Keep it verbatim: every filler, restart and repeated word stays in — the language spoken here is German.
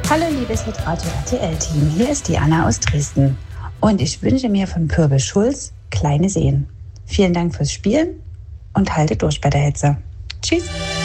Hallo liebes Hitradio R T L-Team, hier ist die Anna aus Dresden und ich wünsche mir von Pürbe Schulz Kleine Seen. Vielen Dank fürs Spielen und haltet durch bei der Hitze. Tschüss!